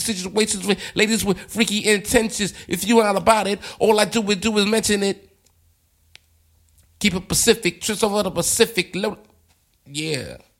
situations with ladies with freaky intentions. If you not about it, all I do is mention it. Keep it Pacific, trips over the Pacific. Yeah.